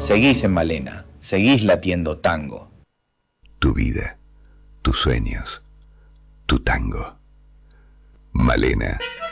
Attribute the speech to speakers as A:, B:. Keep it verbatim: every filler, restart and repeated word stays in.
A: Seguís en Malena, seguís latiendo tango.
B: Tu vida, tus sueños, tu tango. Malena.